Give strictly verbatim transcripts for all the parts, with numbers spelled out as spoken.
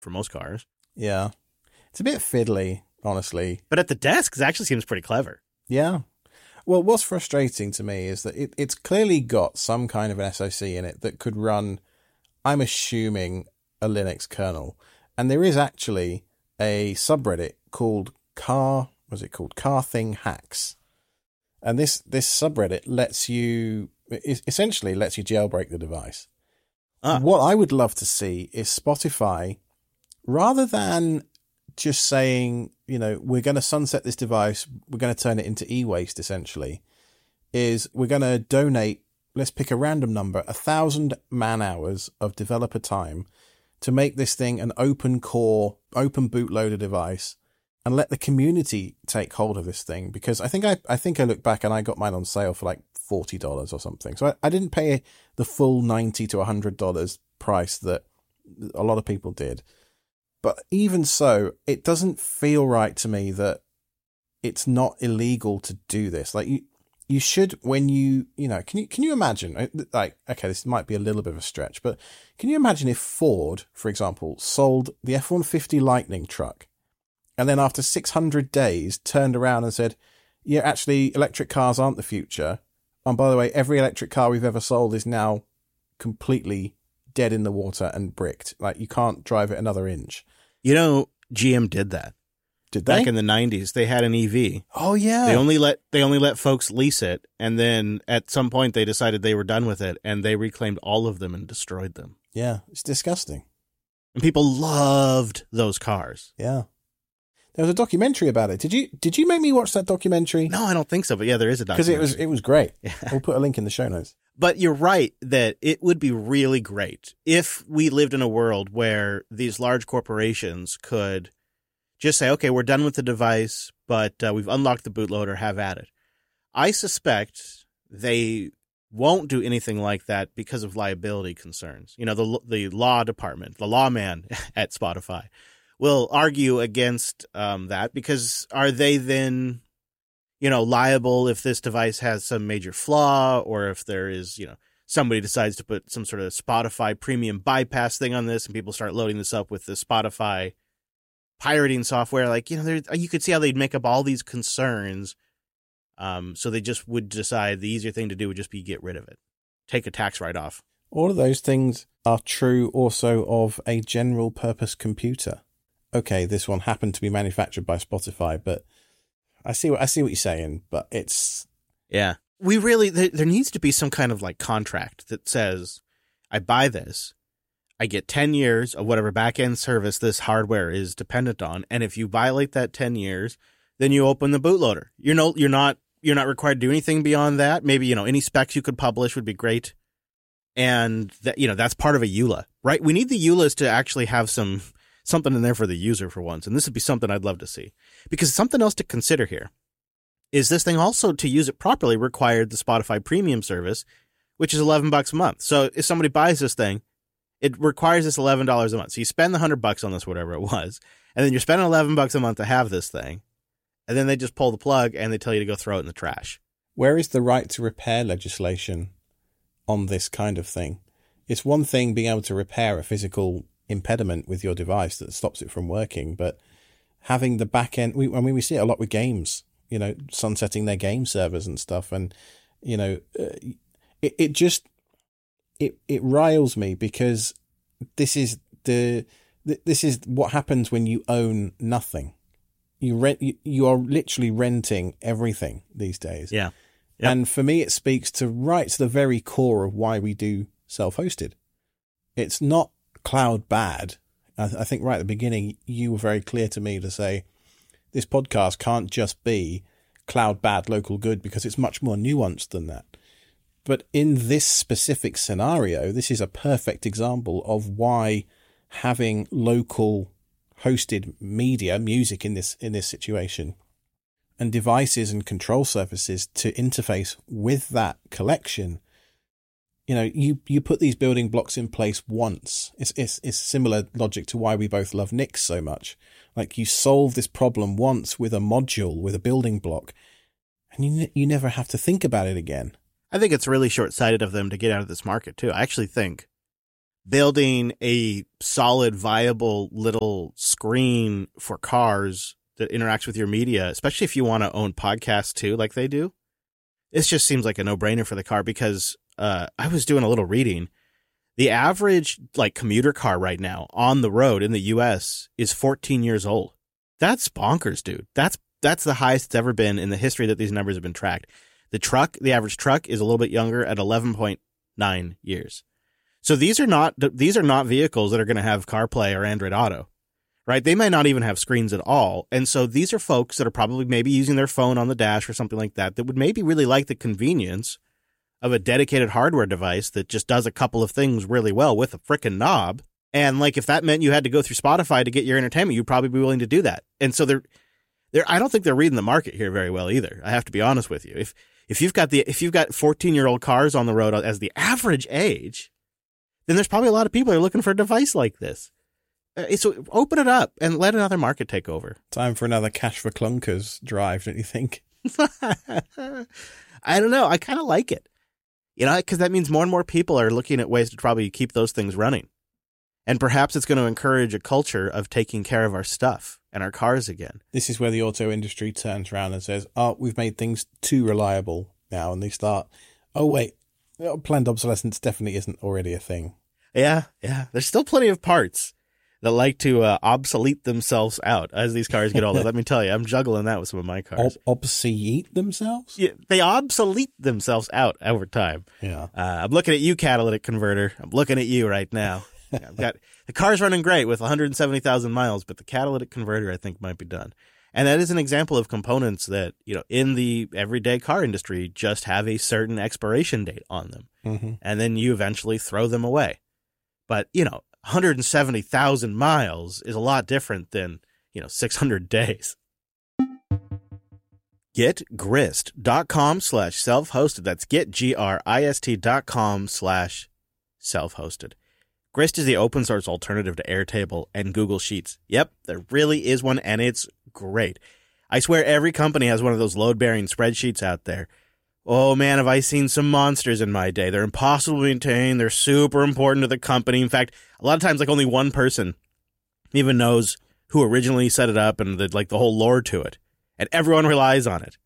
for most cars. Yeah. It's a bit fiddly, honestly. But at the desk, it actually seems pretty clever. Yeah. Well, what's frustrating to me is that it, it's clearly got some kind of an S O C in it that could run, I'm assuming, a Linux kernel. And there is actually a subreddit called Car, what's it called? Car Thing Hacks. And this, this subreddit lets you, essentially lets you jailbreak the device. Ah. What I would love to see is Spotify, rather than just saying, you know, we're going to sunset this device, we're going to turn it into e-waste, essentially, is we're going to donate, let's pick a random number, a thousand man hours of developer time to make this thing an open core, open bootloader device, and let the community take hold of this thing. Because I think I, I think I looked back and I got mine on sale for like forty dollars or something. So I, I didn't pay the full ninety to one hundred dollars price that a lot of people did. But even so, it doesn't feel right to me that it's not illegal to do this. Like you, you should, when you, you know, can you, can you imagine, like, okay, this might be a little bit of a stretch, but can you imagine if Ford, for example, sold the F one fifty Lightning truck and then after six hundred days turned around and said, yeah, actually electric cars aren't the future. And by the way, every electric car we've ever sold is now completely dead in the water and bricked. Like you can't drive it another inch. You know, G M did that. Did they? Back in the nineties, they had an E V. Oh yeah. They only let they only let folks lease it, and then at some point they decided they were done with it, and they reclaimed all of them and destroyed them. Yeah, it's disgusting. And people loved those cars. Yeah. There was a documentary about it. Did you did you make me watch that documentary? No, I don't think so, but yeah, there is a documentary. Because it was it was great. Yeah. We'll put a link in the show notes. But you're right that it would be really great if we lived in a world where these large corporations could just say, okay, we're done with the device, but uh, we've unlocked the bootloader, have at it. I suspect they won't do anything like that because of liability concerns. You know, the the law department, the lawman at Spotify will argue against um, that because are they then, you know, liable if this device has some major flaw or if there is, you know, somebody decides to put some sort of Spotify premium bypass thing on this and people start loading this up with the Spotify pirating software. Like, you know, there, you could see how they'd make up all these concerns. Um, so they just would decide the easier thing to do would just be get rid of it. Take a tax write-off. All of those things are true also of a general purpose computer. Okay, this one happened to be manufactured by Spotify, but I see what I see what you're saying, but it's yeah. We really there, there needs to be some kind of like contract that says, I buy this, I get ten years of whatever back-end service this hardware is dependent on, and if you violate that ten years, then you open the bootloader. You're no you're not you're not required to do anything beyond that. Maybe, you know, any specs you could publish would be great. And that, you know, that's part of a E U L A, right? We need the E U L As to actually have some something in there for the user for once. And this would be something I'd love to see. Because something else to consider here is this thing also, to use it properly, required the Spotify premium service, which is eleven bucks a month. So if somebody buys this thing, it requires this eleven dollars a month. So you spend the one hundred bucks on this, whatever it was, and then you're spending eleven bucks a month to have this thing. And then they just pull the plug and they tell you to go throw it in the trash. Where is the right to repair legislation on this kind of thing? It's one thing being able to repair a physical impediment with your device that stops it from working, but having the back end, we, I mean, we see it a lot with games, you know, sunsetting their game servers and stuff. And, you know, uh, it, it just, it, it riles me because this is the, this is what happens when you own nothing. You rent, you, you are literally renting everything these days. Yeah. Yep. And for me, it speaks to right to the very core of why we do self-hosted. It's not cloud bad. I, I think right at the beginning, you were very clear to me to say this podcast can't just be cloud bad, local good, because it's much more nuanced than that. But in this specific scenario, this is a perfect example of why having local hosted media, music in this in this situation, and devices and control surfaces to interface with that collection, you know, you, you put these building blocks in place once. It's, it's, it's similar logic to why we both love Nix so much. Like, you solve this problem once with a module, with a building block, and you you never have to think about it again. I think it's really short-sighted of them to get out of this market, too. I actually think building a solid, viable little screen for cars that interacts with your media, especially if you want to own podcasts too, like they do. This just seems like a no-brainer for the car because uh, I was doing a little reading. The average like commuter car right now on the road in the U S is fourteen years old. That's bonkers, dude. That's that's the highest it's ever been in the history that these numbers have been tracked. The truck, the average truck is a little bit younger at eleven point nine years. So these are not these are not vehicles that are going to have CarPlay or Android Auto, right? They might not even have screens at all. And so these are folks that are probably maybe using their phone on the dash or something like that that would maybe really like the convenience of a dedicated hardware device that just does a couple of things really well with a frickin' knob. And like if that meant you had to go through Spotify to get your entertainment, you'd probably be willing to do that. And so they're they're I don't think they're reading the market here very well either. I have to be honest with you. If if you've got the if you've got fourteen-year-old cars on the road as the average age, then there's probably a lot of people who are looking for a device like this. Uh, so open it up and let another market take over. Time for another Cash for Clunkers drive, don't you think? I don't know. I kind of like it. You know, because that means more and more people are looking at ways to probably keep those things running. And perhaps it's going to encourage a culture of taking care of our stuff and our cars again. This is where the auto industry turns around and says, oh, we've made things too reliable now. And they start, oh, wait, planned obsolescence definitely isn't already a thing. Yeah, yeah. There's still plenty of parts that like to uh, obsolete themselves out as these cars get older. Let me tell you, I'm juggling that with some of my cars. Ob- obsolete themselves? Yeah, they obsolete themselves out over time. Yeah. Uh, I'm looking at you, catalytic converter. I'm looking at you right now. I've got the car's running great with one hundred seventy thousand miles, but the catalytic converter I think might be done. And that is an example of components that, you know, in the everyday car industry just have a certain expiration date on them. Mm-hmm. And then you eventually throw them away. But, you know, one hundred seventy thousand miles is a lot different than, you know, six hundred days. getgrist.com slash self-hosted. That's get, G R I S T dot com slash self-hosted. Grist is the open source alternative to Airtable and Google Sheets. Yep, there really is one, and it's great. I swear every company has one of those load-bearing spreadsheets out there. Oh, man, have I seen some monsters in my day. They're impossible to maintain. They're super important to the company. In fact, a lot of times, like, only one person even knows who originally set it up and, the, like, the whole lore to it. And everyone relies on it.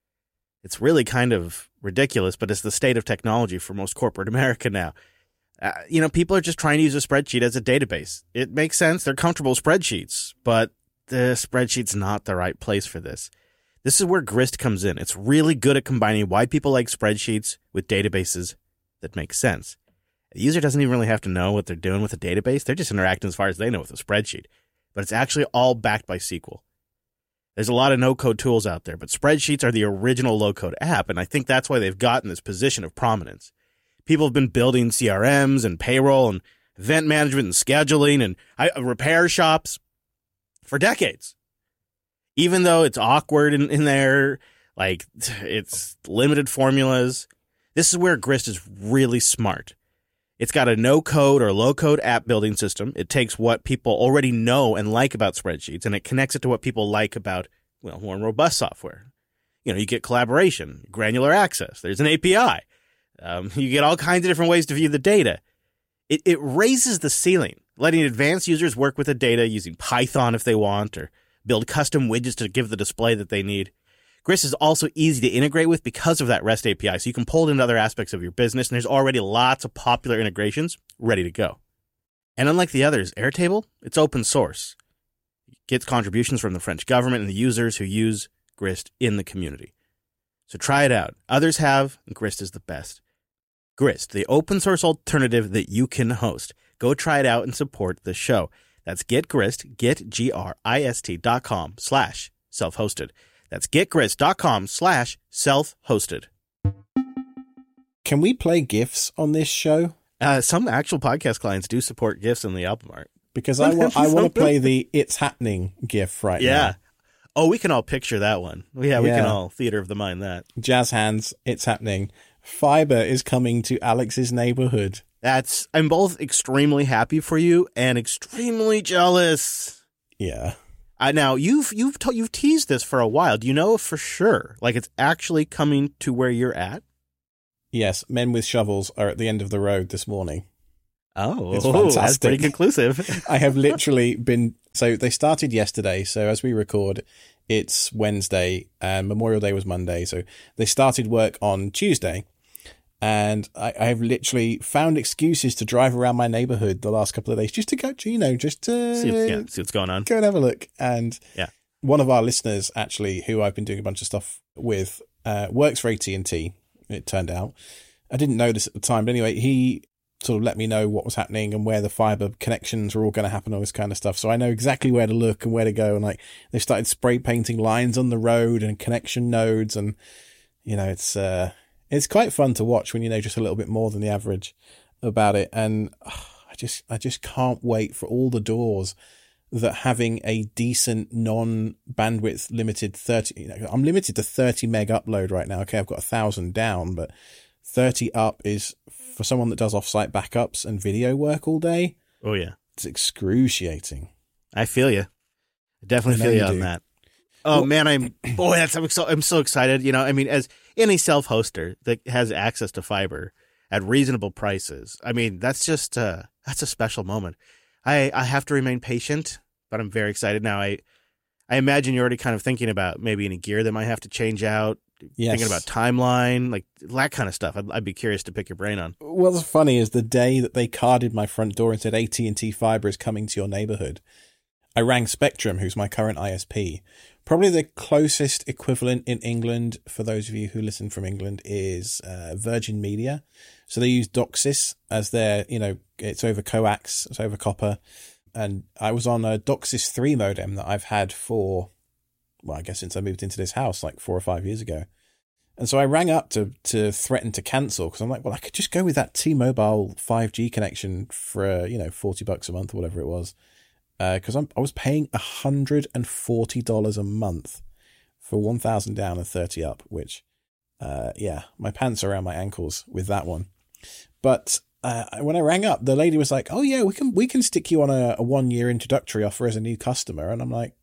It's really kind of ridiculous, but it's the state of technology for most corporate America now. Uh, you know, people are just trying to use a spreadsheet as a database. It makes sense. They're comfortable spreadsheets, but the spreadsheet's not the right place for this. This is where Grist comes in. It's really good at combining why people like spreadsheets with databases that make sense. The user doesn't even really have to know what they're doing with a database. They're just interacting as far as they know with a spreadsheet. But it's actually all backed by S Q L. There's a lot of no-code tools out there, but spreadsheets are the original low-code app, and I think that's why they've gotten this position of prominence. People have been building C R Ms and payroll and event management and scheduling and repair shops for decades. Even though it's awkward in, in there, like it's limited formulas, this is where Grist is really smart. It's got a no-code or low-code app building system. It takes what people already know and like about spreadsheets, and it connects it to what people like about, well, more robust software. You know, you get collaboration, granular access. There's an A P I. Um, you get all kinds of different ways to view the data. It, it raises the ceiling, letting advanced users work with the data using Python if they want, or build custom widgets to give the display that they need. Grist is also easy to integrate with because of that REST A P I, so you can pull it into other aspects of your business, and there's already lots of popular integrations ready to go. And unlike the others, Airtable, it's open source. It gets contributions from the French government and the users who use Grist in the community. So try it out. Others have, and Grist is the best. Grist, the open source alternative that you can host. Go try it out and support the show. That's getgrist, get, G R I S T dot com slash self-hosted. That's getgrist.com slash self-hosted. Can we play GIFs on this show? Uh, some actual podcast clients do support GIFs in the album art. Because I want I want to play the It's Happening GIF right yeah. now. Yeah. Oh, we can all picture that one. Yeah, we yeah. can all theater of the mind that. Jazz hands, It's Happening. Fiber is coming to Alex's neighborhood. That's I'm both extremely happy for you and extremely jealous. Yeah. Uh, now you've you've t- you've teased this for a while. Do you know for sure? Like it's actually coming to where you're at? Yes, men with shovels are at the end of the road this morning. Oh, It's fantastic. That's pretty conclusive. I have literally been, so they started yesterday. So as we record, it's Wednesday and Memorial Day was Monday. So they started work on Tuesday. And I, I have literally found excuses to drive around my neighborhood the last couple of days just to go, you know, just to see, yeah, see what's going on. Go and have a look. And yeah. one of our listeners, actually, who I've been doing a bunch of stuff with, uh, works for A T and T, it turned out. I didn't know this at the time, but anyway, he sort of let me know what was happening and where the fiber connections were all going to happen, all this kind of stuff. So I know exactly where to look and where to go. And like, they started spray painting lines on the road and connection nodes. And, you know, it's, uh, it's quite fun to watch when you know just a little bit more than the average about it. And oh, I just, I just can't wait for all the doors that having a decent non-bandwidth limited thirty, you know, I'm limited to thirty meg upload right now. Okay, I've got a thousand down, but thirty up is for someone that does offsite backups and video work all day. Oh yeah. It's excruciating. I feel you. I definitely I feel you, you on that. Oh well, man, I'm boy, that's I'm so I'm so excited. You know, I mean, as any self-hoster that has access to fiber at reasonable prices, I mean, that's just uh, that's a special moment. I I have to remain patient, but I'm very excited now. I I imagine you're already kind of thinking about maybe any gear that might have to change out. Yes. Thinking about timeline, like that kind of stuff. I'd, I'd be curious to pick your brain on. What's funny is the day that they carded my front door and said A T and T Fiber is coming to your neighborhood, I rang Spectrum, who's my current I S P. Probably the closest equivalent in England, for those of you who listen from England, is uh, Virgin Media. So they use DOCSIS as their, you know, it's over coax, it's over copper. And I was on a DOCSIS three modem that I've had for, well, I guess since I moved into this house like four or five years ago. And so I rang up to to threaten to cancel because I'm like, well, I could just go with that T-Mobile five G connection for, uh, you know, forty bucks a month or whatever it was. Because uh, I'm I was paying one hundred forty dollars a month for one thousand down and thirty up, which, uh, yeah, my pants are around my ankles with that one. But uh, when I rang up, the lady was like, oh, yeah, we can we can stick you on a, a one-year introductory offer as a new customer. And I'm like,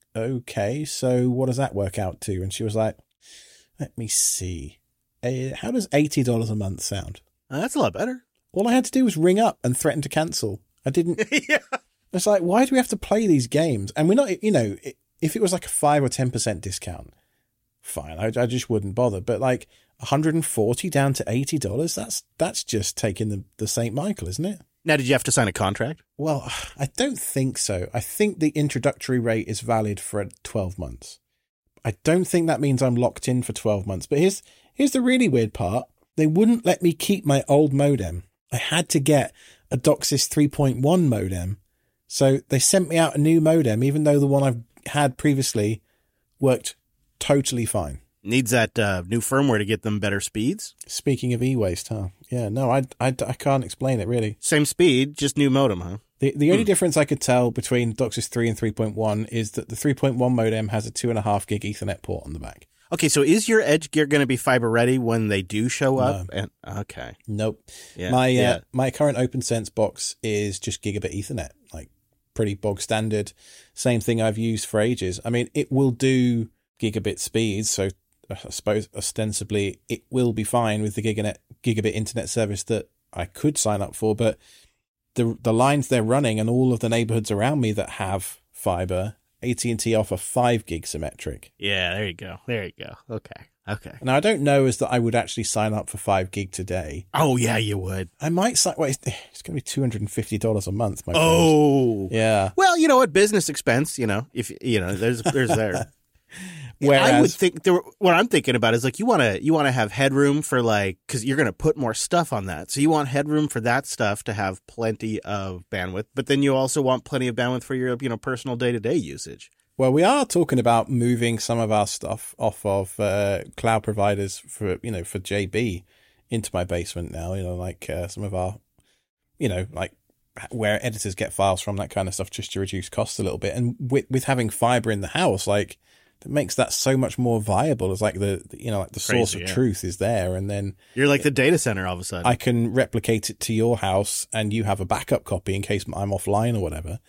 okay, so what does that work out to? And she was like, let me see. Uh, how does eighty dollars a month sound? Uh, that's a lot better. All I had to do was ring up and threaten to cancel. I didn't... yeah. It's like, why do we have to play these games? And we're not, you know, if it was like a five or ten percent discount, fine. I, I just wouldn't bother. But like one hundred forty down to eighty dollars, that's that's just taking the, the Saint Michael, isn't it? Now, did you have to sign a contract? Well, I don't think so. I think the introductory rate is valid for twelve months. I don't think that means I'm locked in for twelve months. But here's here's the really weird part. They wouldn't let me keep my old modem. I had to get a DOCSIS three point one modem. So they sent me out a new modem, even though the one I've had previously worked totally fine. Needs that uh, new firmware to get them better speeds? Speaking of e-waste, huh? Yeah, no, I, I, I can't explain it, really. Same speed, just new modem, huh? The the only hmm. difference I could tell between DOCSIS three and three point one is that the three point one modem has a two point five gig Ethernet port on the back. Okay, so is your Edge gear going to be fiber ready when they do show up? No. And, okay. Nope. Yeah, my, yeah. Uh, my current OpenSense box is just gigabit Ethernet, like pretty bog standard. Same thing I've used for ages. I mean, it will do gigabit speeds, so I suppose ostensibly it will be fine with the gigabit gigabit internet service that I could sign up for, but the the lines they're running and all of the neighborhoods around me that have fiber, A T and T offer five gig symmetric. Yeah, there you go. There you go. Okay. Okay. Now, I don't know as that I would actually sign up for five gig today. Oh, yeah, you would. I might sign. Well, it's, it's going to be two hundred fifty dollars a month, my friend. Oh. Yeah. Well, you know what? Business expense, you know, if, you know, there's, there's there. Whereas, I would think there, what I'm thinking about is like you want to you want to have headroom for like because you're going to put more stuff on that, so you want headroom for that stuff to have plenty of bandwidth, but then you also want plenty of bandwidth for your you know personal day to day usage. Well, we are talking about moving some of our stuff off of uh, cloud providers for you know for J B into my basement now. You know, like uh, some of our, you know, like where editors get files from, that kind of stuff, just to reduce costs a little bit. And with with having fiber in the house, like. That makes that so much more viable. It's like the, you know, like the Crazy, source of yeah. truth is there. And then you're like the data center all of a sudden. I can replicate it to your house and you have a backup copy in case I'm offline or whatever.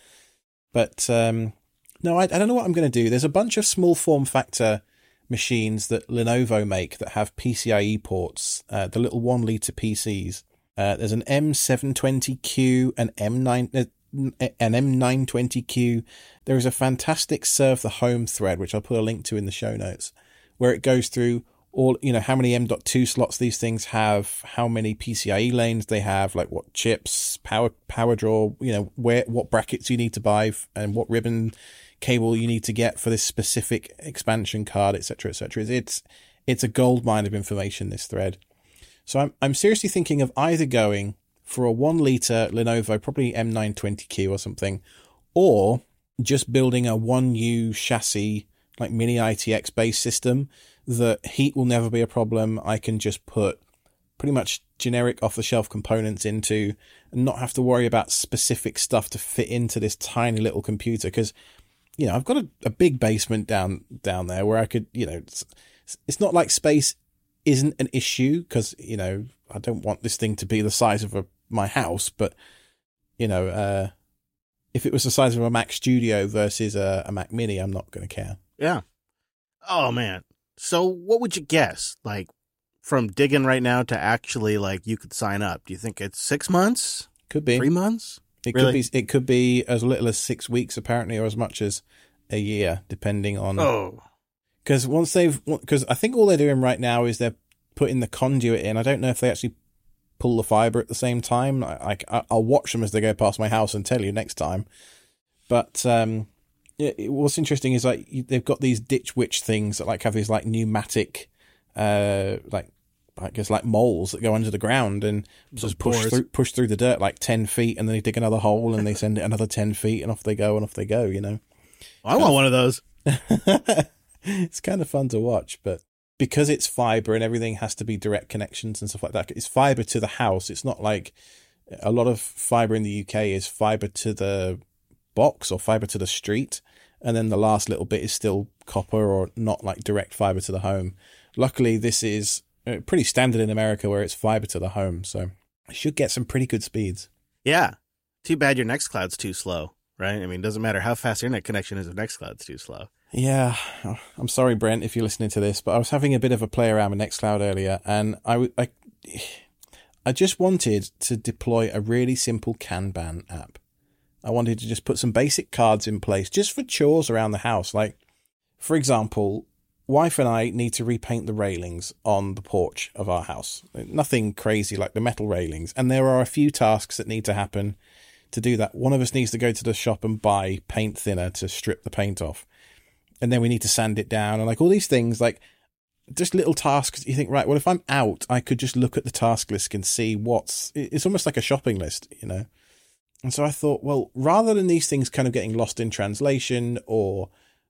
But, um, no, I, I don't know what I'm going to do. There's a bunch of small form factor machines that Lenovo make that have P C I E ports, uh, the little one liter P Cs. Uh, there's an M seven twenty Q, an M nine, uh, an M nine twenty Q. There is a fantastic Serve the Home thread, which I'll put a link to in the show notes, where it goes through all, you know, how many M dot two slots these things have, how many P C I E lanes they have, like what chips, power power draw, you know, where what brackets you need to buy and what ribbon cable you need to get for this specific expansion card, et cetera, et cetera. It's it's a goldmine of information, this thread. So I'm I'm seriously thinking of either going for a one liter Lenovo, probably M nine twenty Q or something, or just building a one U chassis, like mini I T X based system that heat will never be a problem. I can just put pretty much generic off the shelf components into and not have to worry about specific stuff to fit into this tiny little computer. Because, you know, I've got a, a big basement down, down there where I could, you know, it's, it's not like space isn't an issue because, you know, I don't want this thing to be the size of a, my house, but, you know, uh, if it was the size of a Mac Studio versus a, a Mac Mini, I'm not going to care. Yeah. Oh, man. So what would you guess? Like, from digging right now to actually, like, you could sign up. Do you think it's six months? Could be. Three months? It Really? could be. It could be as little as six weeks, apparently, or as much as a year, depending on. Oh. Because once they've, because I think all they're doing right now is they're putting the conduit in. I don't know if they actually pull the fiber at the same time. I, I I'll watch them as they go past my house and tell you next time. But um, yeah, what's interesting is like they've got these Ditch Witch things that like have these like pneumatic, uh, like I guess like moles that go under the ground and just push through push through the dirt like ten feet, and then they dig another hole and they send it another ten feet, and off they go and off they go. You know, I want one of those. It's kind of fun to watch, but because it's fiber and everything has to be direct connections and stuff like that, it's fiber to the house. It's not like a lot of fiber in the U K is fiber to the box or fiber to the street, and then the last little bit is still copper or not like direct fiber to the home. Luckily, this is pretty standard in America where it's fiber to the home, so I should get some pretty good speeds. Yeah. Too bad your Nextcloud's too slow, right? I mean, it doesn't matter how fast your internet connection is if Nextcloud's too slow. Yeah, I'm sorry, Brent, if you're listening to this, but I was having a bit of a play around with Nextcloud earlier, and I, I, I just wanted to deploy a really simple Kanban app. I wanted to just put some basic cards in place just for chores around the house. Like, for example, wife and I need to repaint the railings on the porch of our house. Nothing crazy like the metal railings. And there are a few tasks that need to happen to do that. One of us needs to go to the shop and buy paint thinner to strip the paint off. And then we need to sand it down. And like all these things, like just little tasks. You think, right, well, if I'm out, I could just look at the task list and see what's, it's almost like a shopping list, you know? And so I thought, well, rather than these things kind of getting lost in translation or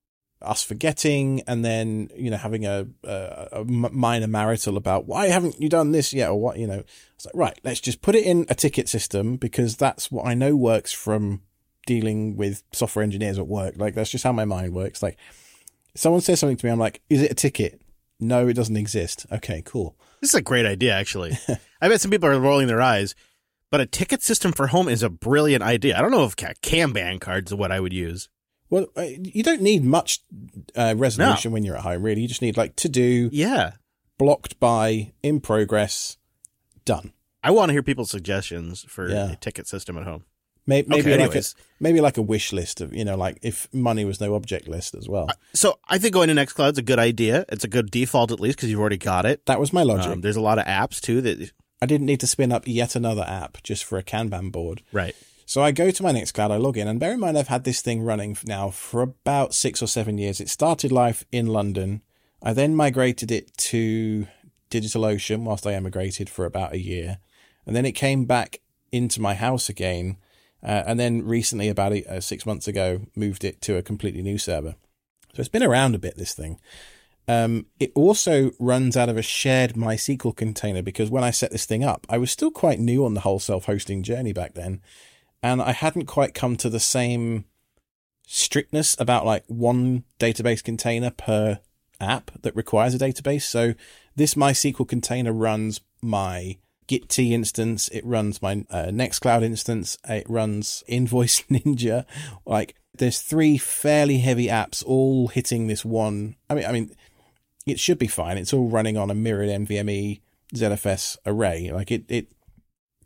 us forgetting and then, you know, having a, a, a minor marital about why haven't you done this yet or what, you know, it's like, right, let's just put it in a ticket system because that's what I know works from dealing with software engineers at work. Like, that's just how my mind works. Like, someone says something to me, I'm like, is it a ticket? No, it doesn't exist. Okay, cool. This is a great idea, actually. I bet some people are rolling their eyes. But a ticket system for home is a brilliant idea. I don't know if Kanban cards are what I would use. Well, you don't need much uh, resolution no. when you're at home, really. You just need, like, to do, yeah, blocked by, in progress, done. I want to hear people's suggestions for yeah. a ticket system at home. Maybe, maybe, okay, like a, maybe like a wish list of, you know, like if money was no object list as well. So I think going to Nextcloud's a good idea. It's a good default, at least, because you've already got it. That was my logic. Um, there's a lot of apps, too, that... I didn't need to spin up yet another app just for a Kanban board. Right. So I go to my Nextcloud, I log in, and bear in mind I've had this thing running now for about six or seven years. It started life in London. I then migrated it to DigitalOcean whilst I emigrated for about a year. And then it came back into my house again. Uh, and then recently, about a, uh, six months ago, moved it to a completely new server. So it's been around a bit, this thing. Um, it also runs out of a shared MySQL container because when I set this thing up, I was still quite new on the whole self-hosting journey back then. And I hadn't quite come to the same strictness about like one database container per app that requires a database. So this MySQL container runs my Git T instance. It runs my uh, Nextcloud instance. It runs Invoice Ninja. Like there's three fairly heavy apps all hitting this one. I mean, I mean, it should be fine. It's all running on a mirrored NVMe Z F S array. Like it, it,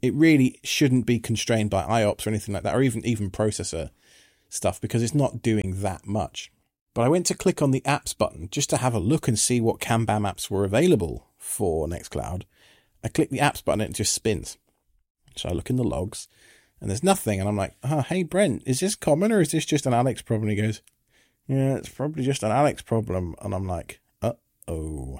It really shouldn't be constrained by I O P S or anything like that, or even, even processor stuff, because it's not doing that much. But I went to click on the apps button just to have a look and see what CanBAM apps were available for Nextcloud. I click the apps button and it just spins. So I look in the logs and there's nothing. And I'm like, oh, hey, Brent, is this common or is this just an Alex problem? And he goes, yeah, it's probably just an Alex problem. And I'm like, uh-oh.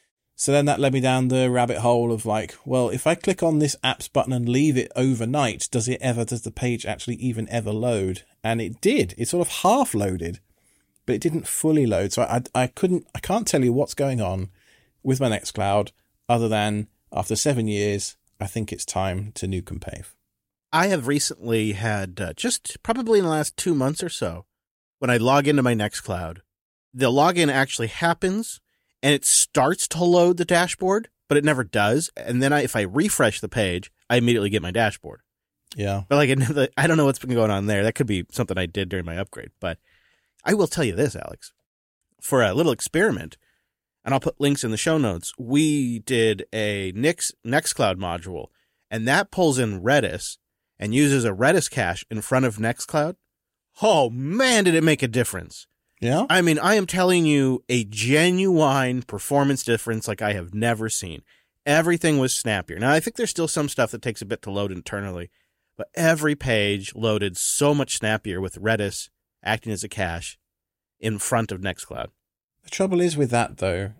So then that led me down the rabbit hole of like, well, if I click on this apps button and leave it overnight, does it ever, does the page actually even ever load? And it did. It sort of half loaded, but it didn't fully load. So I, I couldn't, I can't tell you what's going on with my Nextcloud other than after seven years, I think it's time to nuke and pave. I have recently had, uh, just probably in the last two months or so, when I log into my Nextcloud, the login actually happens and it starts to load the dashboard, but it never does. And then I, if I refresh the page, I immediately get my dashboard. Yeah. But like, I don't know what's been going on there. That could be something I did during my upgrade. But I will tell you this, Alex, for a little experiment, and I'll put links in the show notes, we did a Nix, Nextcloud module, and that pulls in Redis and uses a Redis cache in front of Nextcloud. Oh, man, did it make a difference. Yeah? I mean, I am telling you a genuine performance difference like I have never seen. Everything was snappier. Now, I think there's still some stuff that takes a bit to load internally, but every page loaded so much snappier with Redis acting as a cache in front of Nextcloud. The trouble is with that, though,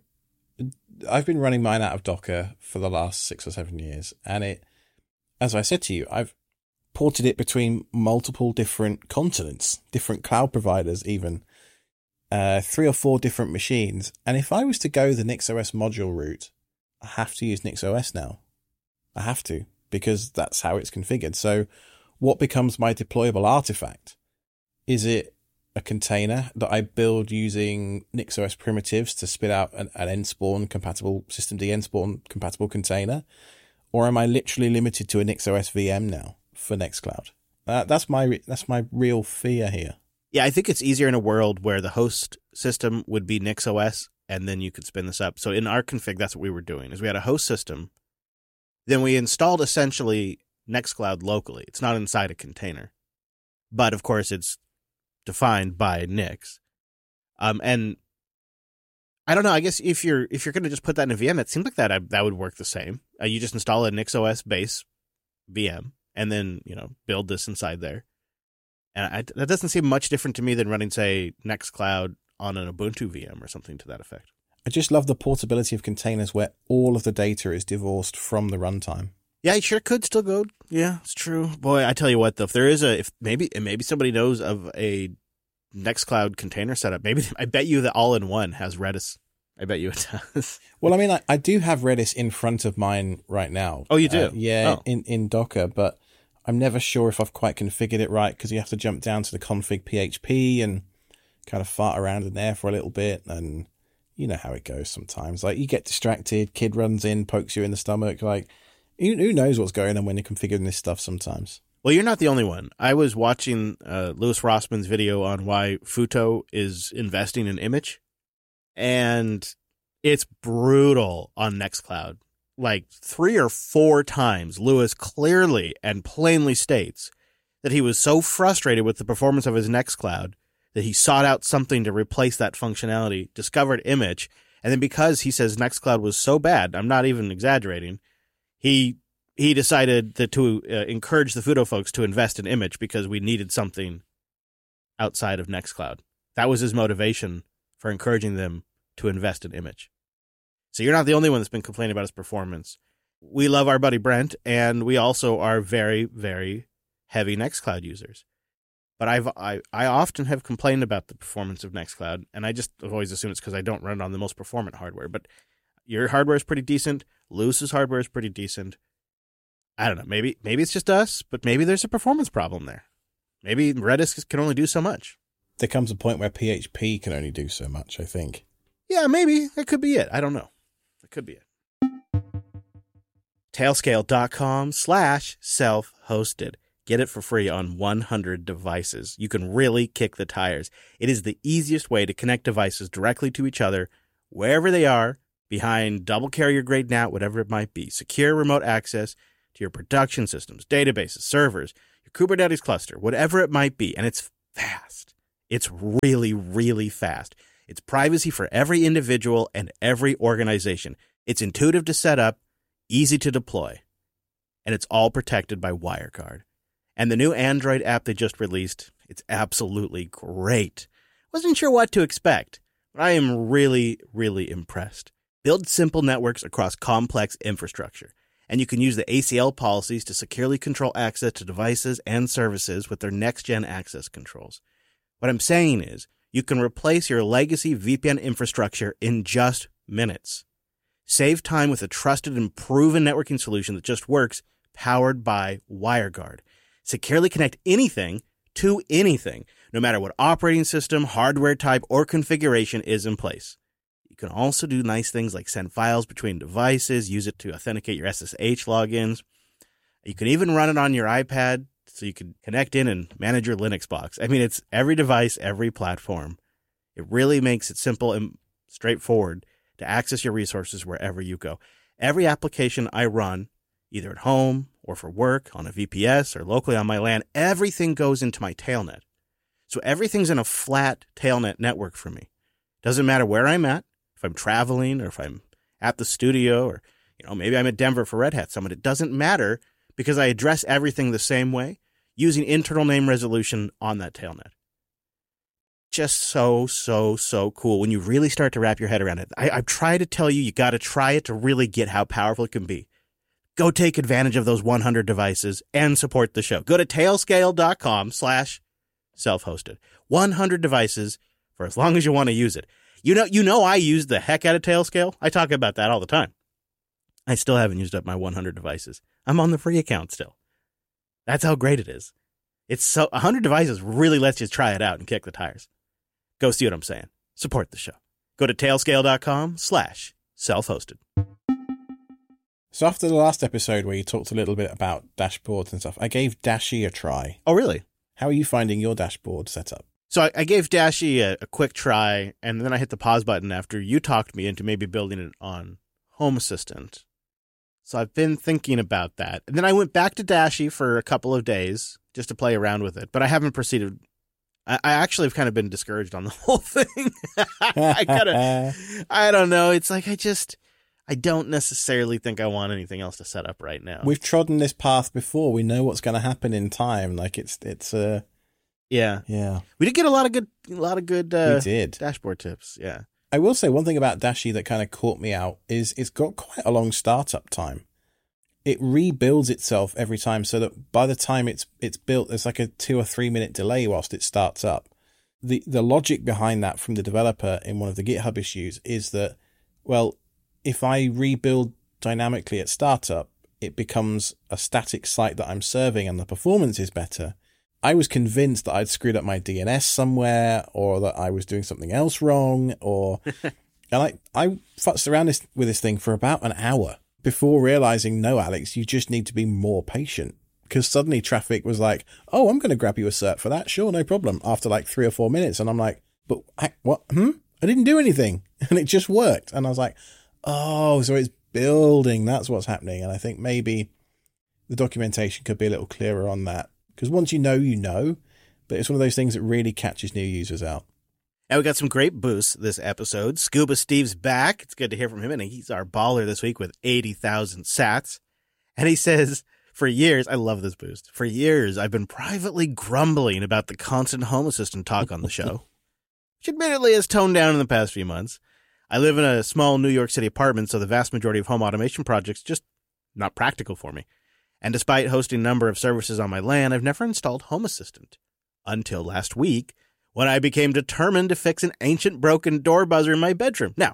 I've been running mine out of Docker for the last six or seven years, and it, as I said to you, I've ported it between multiple different continents, different cloud providers even, uh, three or four different machines, and if I was to go the NixOS module route, I have to use NixOS now. I have to, because that's how it's configured. So what becomes my deployable artifact? Is it a container that I build using NixOS primitives to spit out an, an nspawn compatible, systemd nspawn compatible container? Or am I literally limited to a NixOS V M now for Nextcloud? Uh, that's my that's my real fear here. Yeah, I think it's easier in a world where the host system would be NixOS, and then you could spin this up. So in our config, that's what we were doing, is we had a host system. Then we installed essentially Nextcloud locally. It's not inside a container. But, of course, it's defined by Nix. Um, and I don't know, I guess if you're if you're going to just put that in a V M, it seems like that that would work the same. Uh, you just install a NixOS base V M and then, you know, build this inside there. And I, that doesn't seem much different to me than running, say, Nextcloud on an Ubuntu V M or something to that effect. I just love the portability of containers where all of the data is divorced from the runtime. Yeah, it sure could still go. Yeah, it's true. Boy, I tell you what, though, if there is a, if maybe, maybe somebody knows of a Nextcloud container setup, maybe, I bet you that all-in-one has Redis. I bet you it does. Well, I mean, I, I do have Redis in front of mine right now. Oh, you do? Uh, yeah, oh. in, in Docker, but I'm never sure if I've quite configured it right because you have to jump down to the config P H P and kind of fart around in there for a little bit, and you know how it goes sometimes. Like, you get distracted, kid runs in, pokes you in the stomach, like, who knows what's going on when you're configuring this stuff sometimes. Well, you're not the only one. I was watching uh, Louis Rossman's video on why Futo is investing in Image, and it's brutal on Nextcloud. Like three or four times, Louis clearly and plainly states that he was so frustrated with the performance of his Nextcloud that he sought out something to replace that functionality, discovered Image, and then because he says Nextcloud was so bad, I'm not even exaggerating, He he decided that to uh, encourage the Futo folks to invest in Image because we needed something outside of Nextcloud. That was his motivation for encouraging them to invest in Image. So you're not the only one that's been complaining about his performance. We love our buddy Brent, and we also are very, very heavy Nextcloud users. But I've I, I often have complained about the performance of Nextcloud, and I just always assume it's because I don't run it on the most performant hardware. But your hardware is pretty decent. Lewis's hardware is pretty decent. I don't know. Maybe maybe it's just us, but maybe there's a performance problem there. Maybe Redis can only do so much. There comes a point where P H P can only do so much, I think. Yeah, maybe. That could be it. I don't know. That could be it. Tailscale.com slash self-hosted. Get it for free on one hundred devices. You can really kick the tires. It is the easiest way to connect devices directly to each other, wherever they are, behind double carrier grade N A T, whatever it might be. Secure remote access, to your production systems, databases, servers, your Kubernetes cluster, whatever it might be. And it's fast. It's really, really fast. It's privacy for every individual and every organization. It's intuitive to set up, easy to deploy, and it's all protected by WireGuard. And the new Android app they just released, it's absolutely great. Wasn't sure what to expect, but I am really, really impressed. Build simple networks across complex infrastructure, and you can use the A C L policies to securely control access to devices and services with their next-gen access controls. What I'm saying is, you can replace your legacy V P N infrastructure in just minutes. Save time with a trusted and proven networking solution that just works, powered by WireGuard. Securely connect anything to anything, no matter what operating system, hardware type, or configuration is in place. You can also do nice things like send files between devices, use it to authenticate your S S H logins. You can even run it on your iPad so you can connect in and manage your Linux box. I mean, it's every device, every platform. It really makes it simple and straightforward to access your resources wherever you go. Every application I run, either at home or for work, on a V P S or locally on my LAN, everything goes into my Tailnet. So everything's in a flat Tailnet network for me. Doesn't matter where I'm at, if I'm traveling or if I'm at the studio or, you know, maybe I'm at Denver for Red Hat Summit. It doesn't matter because I address everything the same way using internal name resolution on that Tailnet. Just so, so, so cool when you really start to wrap your head around it. I, I've tried to tell you, you got to try it to really get how powerful it can be. Go take advantage of those one hundred devices and support the show. Go to tailscale.com slash self-hosted. one hundred devices for as long as you want to use it. You know, you know I use the heck out of Tailscale. I talk about that all the time. I still haven't used up my one hundred devices. I'm on the free account still. That's how great it is. It's so one hundred devices really lets you try it out and kick the tires. Go see what I'm saying. Support the show. Go to tailscale.com slash self-hosted. So after the last episode where you talked a little bit about dashboards and stuff, I gave Dashie a try. Oh, really? How are you finding your dashboard setup? So I, I gave Dashie a, a quick try, and then I hit the pause button after you talked me into maybe building it on Home Assistant. So I've been thinking about that. And then I went back to Dashie for a couple of days just to play around with it, but I haven't proceeded. I, I actually have kind of been discouraged on the whole thing. I kind of, I don't know. It's like I just, I don't necessarily think I want anything else to set up right now. We've trodden this path before. We know what's going to happen in time. Like it's, it's, uh, yeah, yeah. We did get a lot of good, a lot of good, uh, we did. dashboard tips. Yeah. I will say one thing about Dashie that kind of caught me out is it's got quite a long startup time. It rebuilds itself every time, so that by the time it's it's built, there's like a two or three minute delay whilst it starts up. The the logic behind that from the developer in one of the GitHub issues is that, well, if I rebuild dynamically at startup, it becomes a static site that I'm serving and the performance is better. I was convinced that I'd screwed up my D N S somewhere, or that I was doing something else wrong, or and I I futzed around this with this thing for about an hour before realizing, no, Alex, you just need to be more patient. Because suddenly traffic was like, oh, I'm going to grab you a cert for that. Sure, no problem. After like three or four minutes. And I'm like, but I, what? Hmm? I didn't do anything. And it just worked. And I was like, oh, so it's building. That's what's happening. And I think maybe the documentation could be a little clearer on that. Because once you know, you know. But it's one of those things that really catches new users out. And we got some great boosts this episode. Scuba Steve's back. It's good to hear from him. And he's our baller this week with eighty thousand sats. And he says, for years, I love this boost. For years, I've been privately grumbling about the constant Home Assistant talk on the show, which admittedly has toned down in the past few months. I live in a small New York City apartment, so the vast majority of home automation projects just not practical for me. And despite hosting a number of services on my LAN, I've never installed Home Assistant. Until last week, when I became determined to fix an ancient broken door buzzer in my bedroom. Now,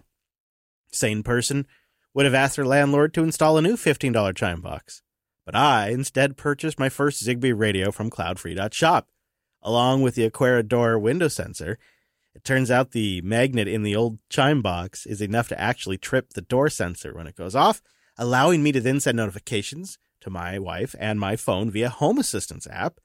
sane person would have asked their landlord to install a new fifteen dollars chime box. But I instead purchased my first Zigbee radio from cloud free dot shop. Along with the Aquera door window sensor, it turns out the magnet in the old chime box is enough to actually trip the door sensor when it goes off, allowing me to then send notifications to my wife and my phone via Home Assistant's app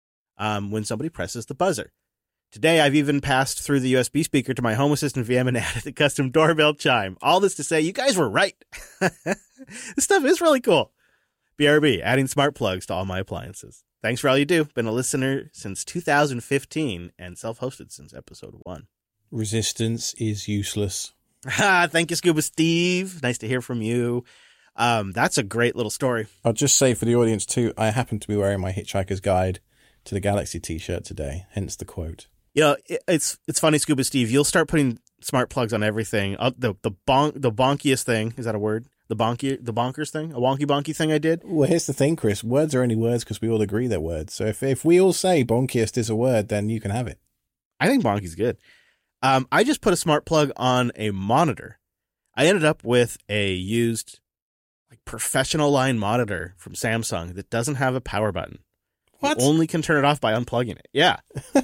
um, when somebody presses the buzzer. Today, I've even passed through the U S B speaker to my Home Assistant V M and added the custom doorbell chime. All this to say, you guys were right. This stuff is really cool. B R B, adding smart plugs to all my appliances. Thanks for all you do. Been a listener since two thousand fifteen and self-hosted since episode one. Resistance is useless. Thank you, Scuba Steve. Nice to hear from you. Um, that's a great little story. I'll just say for the audience too, I happen to be wearing my Hitchhiker's Guide to the Galaxy t-shirt today, hence the quote. You know, it, it's it's funny, Scuba Steve. You'll start putting smart plugs on everything. Uh, the the bonk the bonkiest thing, is that a word? The bonky the bonkers thing, a wonky bonky thing I did. Well, here's the thing, Chris. Words are only words because we all agree they're words. So if if we all say bonkiest is a word, then you can have it. I think bonky's good. Um, I just put a smart plug on a monitor. I ended up with a used, like, professional line monitor from Samsung that doesn't have a power button. What? You only can turn it off by unplugging it. Yeah.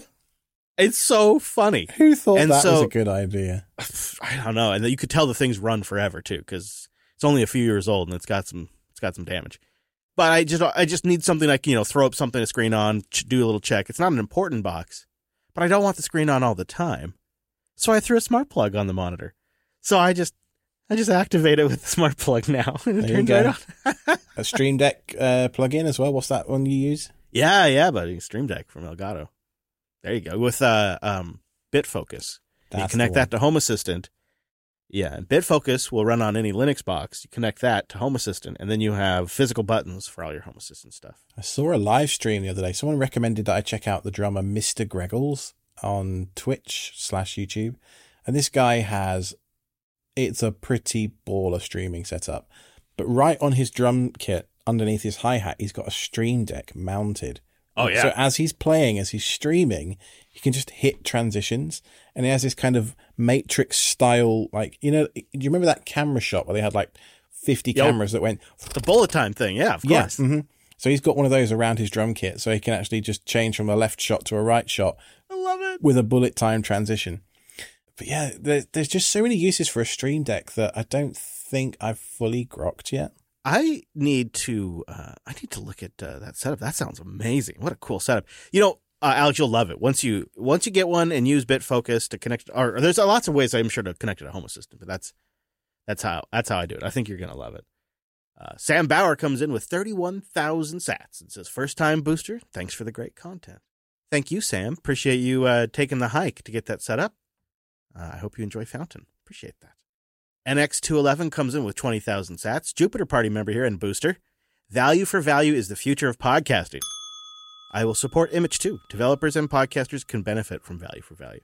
It's so funny. Who thought and that so, was a good idea? I don't know. And you could tell the things run forever too, because it's only a few years old and it's got some it's got some damage. But I just I just need something like, you know, throw up something, a screen on, do a little check. It's not an important box, but I don't want the screen on all the time. So I threw a smart plug on the monitor. So I just I just activate it with the smart plug now, and it There turns you right go. on. A Stream Deck uh, plug-in as well. What's that one you use? Yeah, yeah, buddy. Stream Deck from Elgato. There you go. With uh, um, BitFocus. That's you connect the one. that to Home Assistant. Yeah, and BitFocus will run on any Linux box. You connect that to Home Assistant, and then you have physical buttons for all your Home Assistant stuff. I saw a live stream the other day. Someone recommended that I check out the drummer Mister Greggles on Twitch slash YouTube. And this guy has, it's a pretty baller streaming setup. But right on his drum kit, underneath his hi-hat, he's got a Stream Deck mounted. Oh, yeah. So as he's playing, as he's streaming, he can just hit transitions. And he has this kind of Matrix style, like, you know, do you remember that camera shot where they had like fifty Yo, cameras that went... The bullet time thing, yeah, of Yeah, course. mm-hmm. So he's got one of those around his drum kit, so he can actually just change from a left shot to a right shot. I love it. With a bullet time transition. But yeah, there, there's just so many uses for a Stream Deck that I don't think I've fully grokked yet. I need to uh, I need to look at uh, that setup. That sounds amazing. What a cool setup. You know, uh, Alex, you'll love it. Once you once you get one and use BitFocus to connect, or, or there's lots of ways I'm sure to connect it to Home Assistant, but that's that's how that's how I do it. I think you're going to love it. Uh, Sam Bauer comes in with thirty-one thousand sats and says, first time booster. Thanks for the great content. Thank you, Sam. Appreciate you uh, taking the hike to get that set up. Uh, I hope you enjoy Fountain. Appreciate that. N X two eleven comes in with twenty thousand sats. Jupiter Party member here and booster. Value for value is the future of podcasting. I will support Image too. Developers and podcasters can benefit from value for value.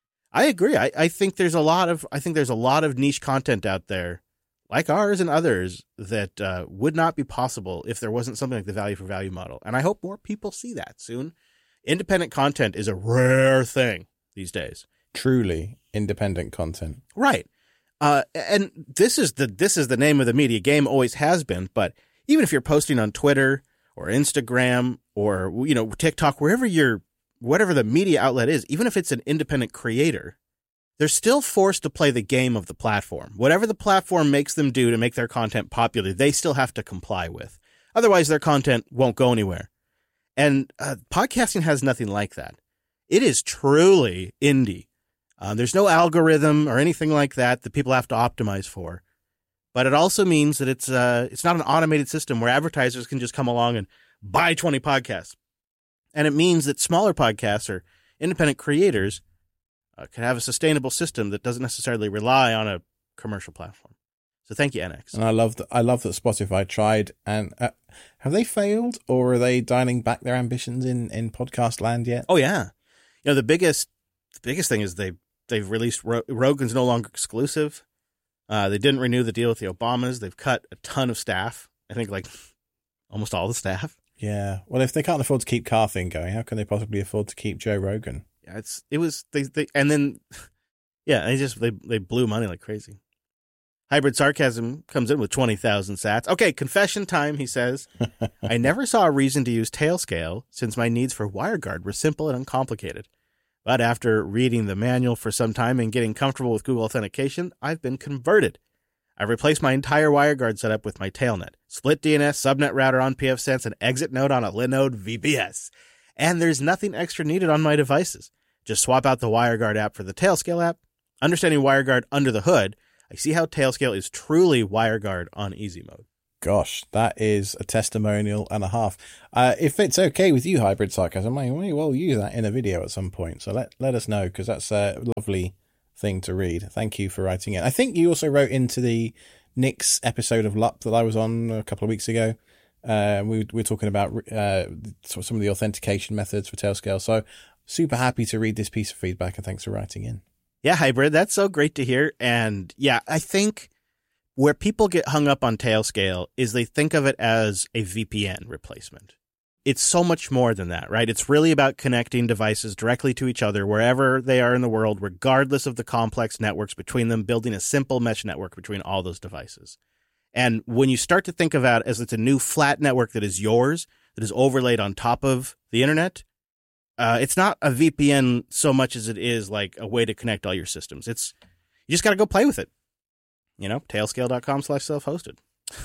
I agree. I, I think there's a lot of I think there's a lot of niche content out there, like ours and others, that uh, would not be possible if there wasn't something like the value for value model. And I hope more people see that soon. Independent content is a rare thing these days. Truly independent content. Right. Uh, and this is the this is the name of the media game, always has been. But even if you're posting on Twitter or Instagram or, you know, TikTok, wherever you're, whatever the media outlet is, even if it's an independent creator, they're still forced to play the game of the platform. Whatever the platform makes them do to make their content popular, they still have to comply with. Otherwise, their content won't go anywhere. And uh, podcasting has nothing like that. It is truly indie. Uh, there's no algorithm or anything like that that people have to optimize for. But it also means that it's uh, it's not an automated system where advertisers can just come along and buy twenty podcasts. And it means that smaller podcasts or independent creators uh, can have a sustainable system that doesn't necessarily rely on a commercial platform. So thank you, N X. And I love that. I love that Spotify tried, and uh, have they failed, or are they dialing back their ambitions in, in podcast land yet? Oh yeah, you know the biggest the biggest thing is they they've released Ro- Rogan's no longer exclusive. Uh, they didn't renew the deal with the Obamas. They've cut a ton of staff. I think like almost all the staff. Yeah. Well, if they can't afford to keep Carthing going, how can they possibly afford to keep Joe Rogan? Yeah, it's it was they they and then yeah they just they they blew money like crazy. Hybrid Sarcasm comes in with twenty thousand sats. Okay, confession time, he says. I never saw a reason to use Tailscale since my needs for WireGuard were simple and uncomplicated. But after reading the manual for some time and getting comfortable with Google Authentication, I've been converted. I've replaced my entire WireGuard setup with my Tailnet, split D N S, subnet router on pfSense, and exit node on a Linode V B S. And there's nothing extra needed on my devices. Just swap out the WireGuard app for the Tailscale app. Understanding WireGuard under the hood, I see how Tailscale is truly WireGuard on easy mode. gosh, that is a testimonial and a half. Uh, if it's okay with you, Hybrid Sarcasm, I may well use that in a video at some point. So let, let us know, because that's a lovely thing to read. Thank you for writing in. I think you also wrote into the Nick's episode of L U P that I was on a couple of weeks ago. Uh, we, we were talking about uh, some of the authentication methods for Tailscale. So super happy to read this piece of feedback, and thanks for writing in. Yeah, Hybrid, that's so great to hear. And yeah, I think where people get hung up on Tailscale is they think of it as a V P N replacement. It's so much more than that, right? It's really about connecting devices directly to each other wherever they are in the world, regardless of the complex networks between them, building a simple mesh network between all those devices. And when you start to think of it as it's a new flat network that is yours, that is overlaid on top of the internet, uh, it's not a V P N so much as it is like a way to connect all your systems. It's you just got to go play with it. You know, tailscale.com slash self-hosted.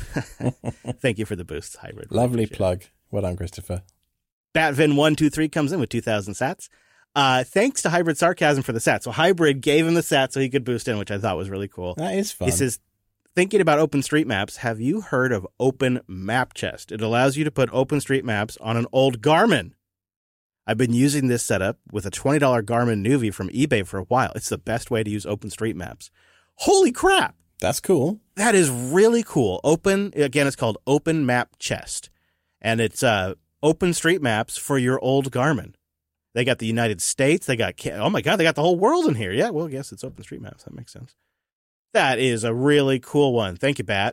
Thank you for the boost, Hybrid. Lovely plug. Well done, Christopher. Batvin one two three comes in with two thousand sats. Uh, thanks to Hybrid Sarcasm for the sat. So Hybrid gave him the sat so he could boost in, which I thought was really cool. That is fun. He says, thinking about OpenStreetMaps, have you heard of Open Map Chest? It allows you to put OpenStreetMaps on an old Garmin. I've been using this setup with a twenty dollars Garmin Nuvi from eBay for a while. It's the best way to use OpenStreetMaps. Holy crap! That's cool. That is really cool. Open, again, it's called Open Map Chest. And it's uh, OpenStreetMaps for your old Garmin. They got the United States. They got, oh my God, they got the whole world in here. Yeah, well, I guess it's OpenStreetMaps. That makes sense. That is a really cool one. Thank you, Bat.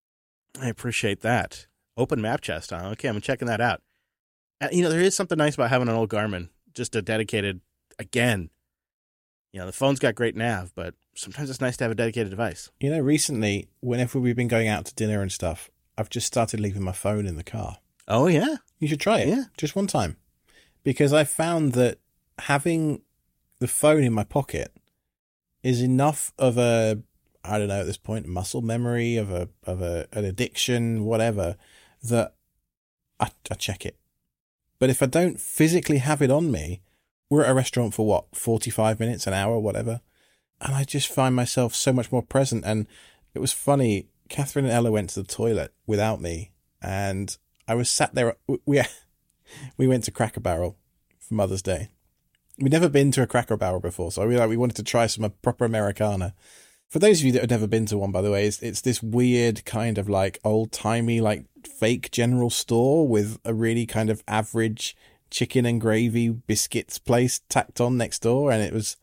I appreciate that. Open Map Chest, huh? Okay, I'm checking that out. And, you know, there is something nice about having an old Garmin, just a dedicated, again, you know, the phone's got great nav, but sometimes it's nice to have a dedicated device. You know, recently, whenever we've been going out to dinner and stuff, I've just started leaving my phone in the car. Oh, yeah? You should try it. Yeah. Just one time. Because I found that having the phone in my pocket is enough of a, I don't know at this point, muscle memory, of a of a an addiction, whatever, that I, I check it. But if I don't physically have it on me, we're at a restaurant for what, forty-five minutes, an hour, whatever. And I just find myself so much more present. And it was funny. Catherine and Ella went to the toilet without me. And I was sat there. We, we went to Cracker Barrel for Mother's Day. We'd never been to a Cracker Barrel before. So we, like, we wanted to try some proper Americana. For those of you that have never been to one, by the way, it's, it's this weird kind of like old timey, like fake general store with a really kind of average chicken and gravy biscuits place tacked on next door. And it was,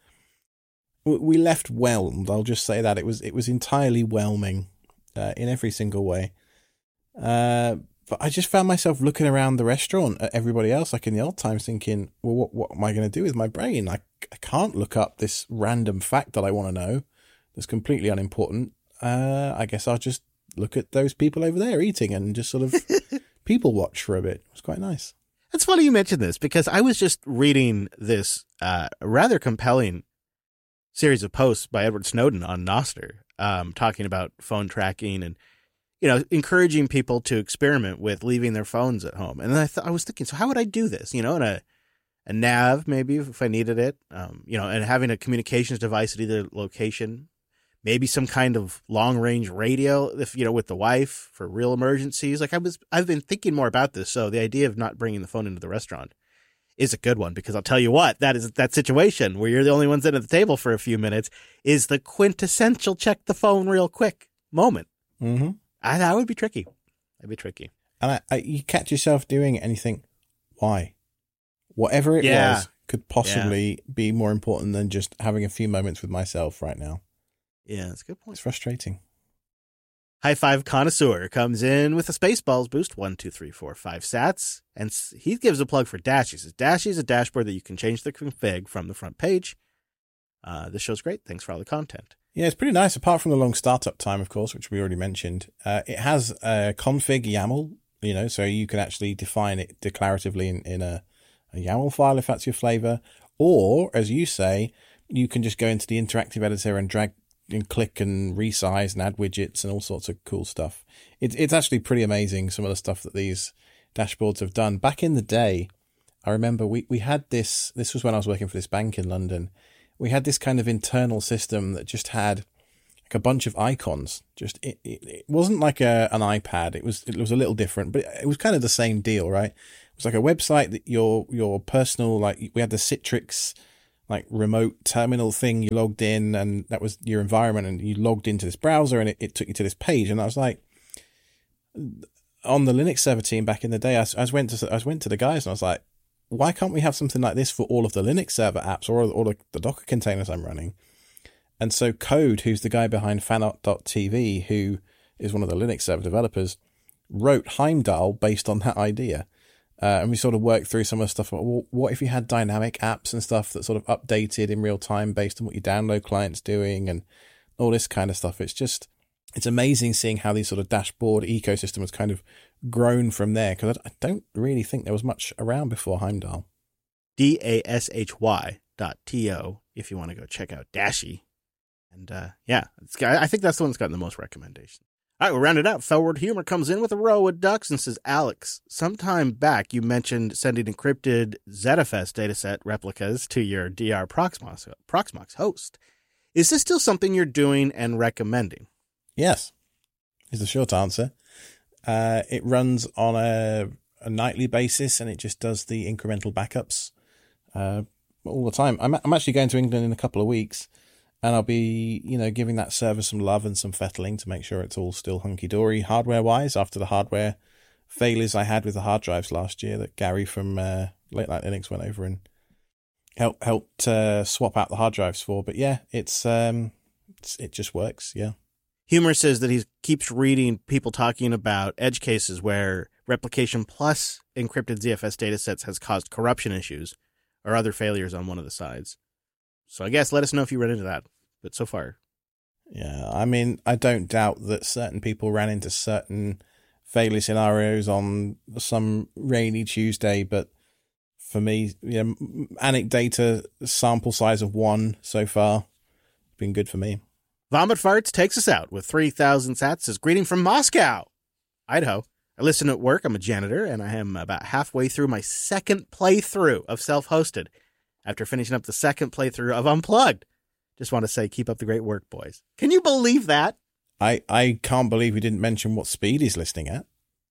we left whelmed. I'll just say that it was, it was entirely whelming uh, in every single way. Uh, but I just found myself looking around the restaurant at everybody else, like in the old times, thinking, well, what, what am I going to do with my brain? I, I can't look up this random fact that I want to know that's completely unimportant. Uh, I guess I'll just look at those people over there eating and just sort of people watch for a bit. It was quite nice. It's funny you mentioned this, because I was just reading this uh, rather compelling series of posts by Edward Snowden on Nostr, um, talking about phone tracking and, you know, encouraging people to experiment with leaving their phones at home. And then I thought, I was thinking, so how would I do this? You know, in a, a nav, maybe if I needed it, um, you know, and having a communications device at either location, maybe some kind of long range radio, if, you know, with the wife for real emergencies. Like I was, I've been thinking more about this. So the idea of not bringing the phone into the restaurant is a good one, because I'll tell you what, that is that situation where you're the only one sitting at the table for a few minutes is the quintessential check the phone real quick moment. Mm-hmm. I, that would be tricky. That'd be tricky. And I, I, you catch yourself doing it and you think, why? Whatever it yeah. was could possibly yeah. be more important than just having a few moments with myself right now. Yeah, that's a good point. It's frustrating. High Five Connoisseur comes in with a Spaceballs boost, one, two, three, four, five sats. And he gives a plug for Dashi. He says, Dashi is a dashboard that you can change the config from the front page. Uh, this show's great. Thanks for all the content. Yeah, it's pretty nice. Apart from the long startup time, of course, which we already mentioned, uh, it has a config YAML, you know, so you can actually define it declaratively in, in a, a YAML file if that's your flavor. Or, as you say, you can just go into the interactive editor and drag and click and resize and add widgets and all sorts of cool stuff. It, it's actually pretty amazing, some of the stuff that these dashboards have done. Back in the day, I remember we, we had this, this was when I was working for this bank in London. We had this kind of internal system that just had like a bunch of icons. Just it, it, it wasn't like a an iPad. It was it was a little different, but it was kind of the same deal, right? It was like a website that your your personal, like we had the Citrix like remote terminal thing. You logged in, and that was your environment, and you logged into this browser, and it, it took you to this page. And I was like, on the Linux server team back in the day, I, I went to I went to the guys, and I was like, why can't we have something like this for all of the Linux server apps or all the, the Docker containers I'm running? And so Code, who's the guy behind fanart dot t v, who is one of the Linux server developers, wrote Heimdall based on that idea. Uh, and we sort of worked through some of the stuff. About, well, what if you had dynamic apps and stuff that sort of updated in real time based on what your download client's doing and all this kind of stuff? It's just, it's amazing seeing how these sort of dashboard ecosystem has kind of grown from there, because I don't really think there was much around before Heimdall. D A S H Y dot T O if you want to go check out Dashy. And uh, yeah, it's, I think that's the one that's gotten the most recommendations. All right, we'll round it out. Felward Humor comes in with a row of ducks and says, Alex, sometime back you mentioned sending encrypted ZetaFest dataset replicas to your D R Proxmox, Proxmox host. Is this still something you're doing and recommending? Yes, is the short answer. Uh, it runs on a, a nightly basis, and it just does the incremental backups uh, all the time. I'm, I'm actually going to England in a couple of weeks, and I'll be, you know, giving that server some love and some fettling to make sure it's all still hunky-dory hardware-wise after the hardware failures I had with the hard drives last year that Gary from uh, Late Night Linux went over and helped helped uh, swap out the hard drives for. But yeah, it's, um, it's it just works, yeah. Humor says that he keeps reading people talking about edge cases where replication plus encrypted Z F S datasets has caused corruption issues or other failures on one of the sides. So I guess let us know if you run into that. But so far. Yeah, I mean, I don't doubt that certain people ran into certain failure scenarios on some rainy Tuesday, but for me, yeah, anecdata sample size of one so far, been good for me. Vomit Farts takes us out with three thousand sats as greeting from Moscow, Idaho. I listen at work. I'm a janitor, and I am about halfway through my second playthrough of Self-Hosted after finishing up the second playthrough of Unplugged. Just want to say, keep up the great work, boys. Can you believe that? I, I can't believe we didn't mention what speed he's listening at.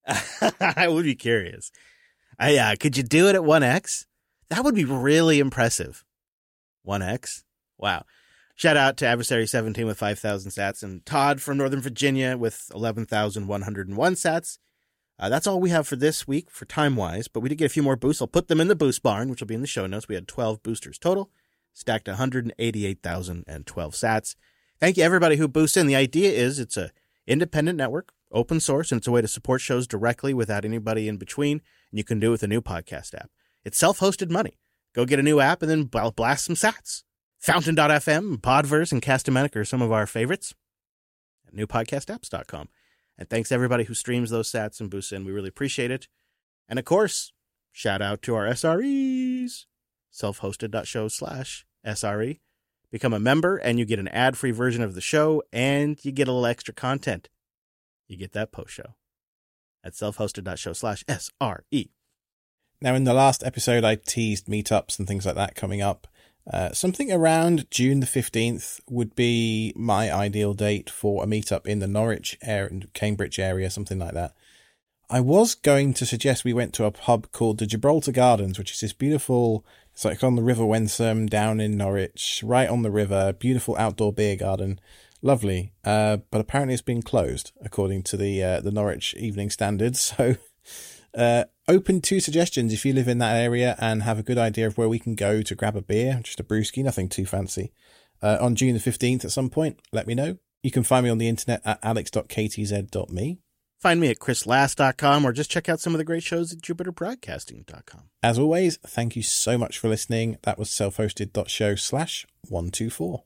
I would be curious. I, uh, could you do it at one X? That would be really impressive. one X? Wow. Shout out to Adversary seventeen with five thousand sats and Todd from Northern Virginia with eleven thousand one hundred one sats. Uh, that's all we have for this week for time-wise, but we did get a few more boosts. I'll put them in the boost barn, which will be in the show notes. We had twelve boosters total, stacked one hundred eighty-eight thousand twelve sats. Thank you, everybody who boosts in. The idea is it's a independent network, open source, and it's a way to support shows directly without anybody in between, and you can do it with a new podcast app. It's self-hosted money. Go get a new app and then blast some sats. Fountain dot f m, Podverse, and Castamatic are some of our favorites at new podcast apps dot com. And thanks to everybody who streams those sats and boosts in. We really appreciate it. And of course, shout out to our S R Es, self-hosted.show slash SRE. Become a member and you get an ad-free version of the show and you get a little extra content. You get that post-show at self-hosted.show slash SRE. Now, in the last episode, I teased meetups and things like that coming up. Uh, something around June the fifteenth would be my ideal date for a meetup in the Norwich area, Cambridge area, something like that. I was going to suggest we went to a pub called the Gibraltar Gardens, which is this beautiful, it's like on the River Wensum down in Norwich, right on the river, beautiful outdoor beer garden. Lovely. Uh, but apparently it's been closed, according to the uh, the Norwich Evening Standard. So uh, open to suggestions if you live in that area and have a good idea of where we can go to grab a beer, just a brewski, nothing too fancy. Uh, on June the fifteenth at some point, let me know. You can find me on the internet at alex dot k t z dot m e. Find me at chris last dot com or just check out some of the great shows at jupiter broadcasting dot com. As always, thank you so much for listening. That was self-hosted.show slash 124.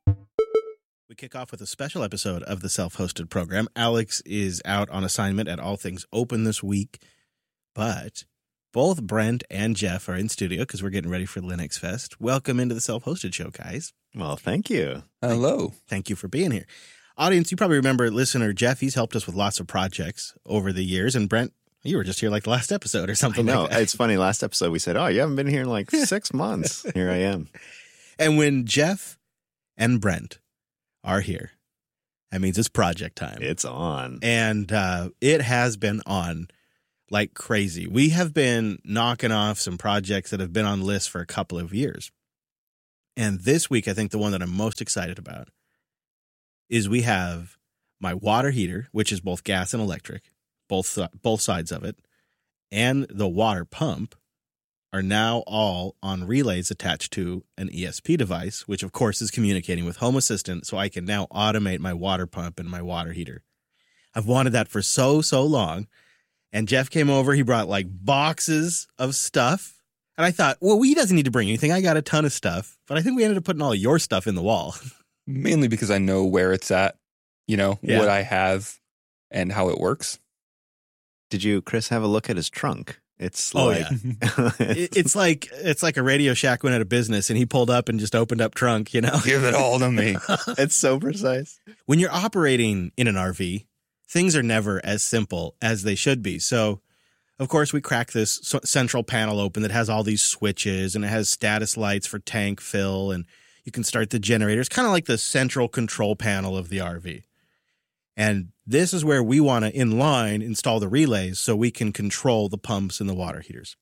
We kick off with a special episode of the Self-Hosted program. Alex is out on assignment at All Things Open this week, but both Brent and Jeff are in studio because we're getting ready for Linux Fest. Welcome into the Self-Hosted show, guys. Well, thank you. Hello. Thank you for being here. Audience, you probably remember listener Jeff. He's helped us with lots of projects over the years. And Brent, you were just here like the last episode or something No, like that. It's funny. Last episode we said, oh, you haven't been here in like six months. Here I am. And when Jeff and Brent are here, That means it's project time. It's on. And uh, it has been on like crazy. We have been knocking off some projects that have been on lists for a couple of years. And this week, I think the one that I'm most excited about is we have my water heater, which is both gas and electric, both both sides of it, and the water pump are now all on relays attached to an E S P device, which of course is communicating with Home Assistant, so I can now automate my water pump and my water heater. I've wanted that for so, so long. And Jeff came over. He brought like boxes of stuff. And I thought, well, he doesn't need to bring anything. I got a ton of stuff. But I think we ended up putting all of your stuff in the wall. Mainly because I know where it's at, you know, Yeah. what I have and how it works. Did you, Chris, have a look at his trunk? It's Oh, like, It- it's like it's like a Radio Shack went out of business and he pulled up and just opened up trunk, you know? Give it all to me. it's so precise. When you're operating in an R V, things are never as simple as they should be. So, of course, we crack this c- central panel open that has all these switches and it has status lights for tank fill and you can start the generator. It's kind of like the central control panel of the R V. And this is where we want to inline install the relays so we can control the pumps and the water heaters.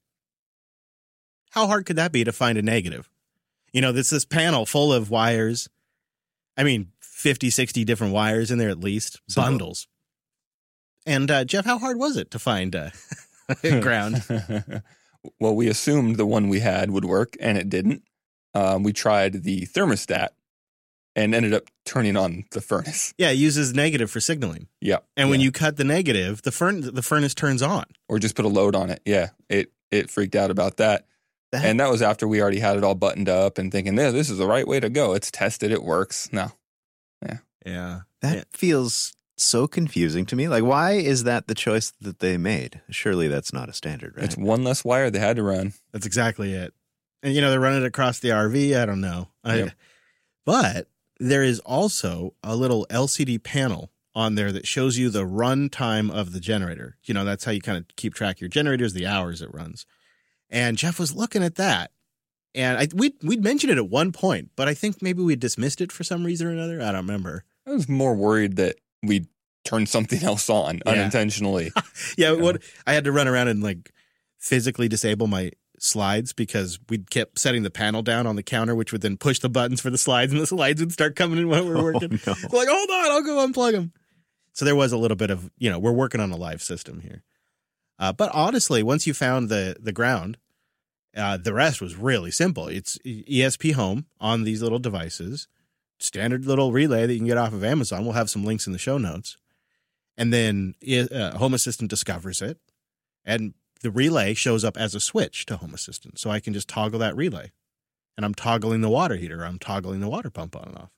How hard could that be to find a negative? You know, this this panel full of wires. I mean, fifty, sixty different wires in there at least, bundles. And uh, Jeff, how hard was it to find uh, ground? Well, we assumed the one we had would work, and it didn't. Um, we tried the thermostat and ended up turning on the furnace. Yeah, it uses negative for signaling. Yeah. And when yeah. you cut the negative, the furn- the furnace turns on. Or just put a load on it. Yeah. It it freaked out about that. That- And that was after we already had it all buttoned up and thinking, yeah, this is the right way to go. It's tested. It works. No. Yeah. That Yeah. feels so confusing to me. Like, why is that the choice that they made? Surely that's not a standard, right? It's one less wire they had to run. That's exactly it. And, you know, they're running it across the R V. I don't know. I, Yep. But there is also a little L C D panel on there that shows you the run time of the generator. You know, that's how you kind of keep track of your generators, the hours it runs. And Jeff was looking at that. And I, we'd, we'd mentioned it at one point, but I think maybe we dismissed it for some reason or another. I don't remember. I was more worried that we turned something else on Yeah. unintentionally. Yeah, Yeah. what I had to run around and like physically disable my slides because we kept setting the panel down on the counter, which would then push the buttons for the slides, and the slides would start coming in while we were working. Oh, no. We're like, hold on, I'll go unplug them. So there was a little bit of, you know, we're working on a live system here. Uh, but honestly, once you found the the ground, uh, the rest was really simple. It's E S P Home on these little devices, standard little relay that you can get off of Amazon. We'll have some links in the show notes. And then uh, Home Assistant discovers it, and the relay shows up as a switch to Home Assistant. So I can just toggle that relay. And I'm toggling the water heater. I'm toggling the water pump on and off.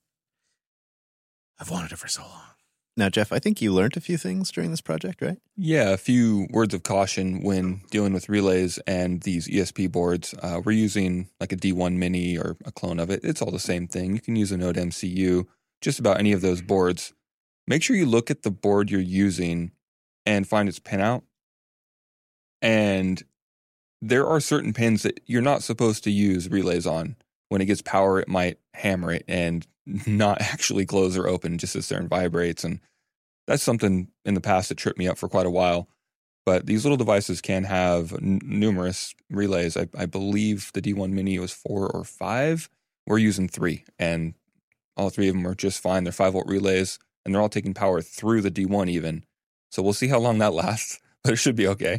I've wanted it for so long. Now, Jeff, I think you learned a few things during this project, right? Yeah, a few words of caution when dealing with relays and these E S P boards. Uh, we're using like a D one Mini or a clone of it. It's all the same thing. You can use a Node M C U, just about any of those boards. Make sure you look at the board you're using and find its pinout. And there are certain pins that you're not supposed to use relays on. When it gets power, it might hammer it and not actually close or open, just sits there and vibrates. And that's something in the past that tripped me up for quite a while. But these little devices can have n- numerous relays. I, I believe the D one Mini was four or five. We're using three, and all three of them are just fine. They're five volt relays, and they're all taking power through the D one even. So we'll see how long that lasts, but it should be okay.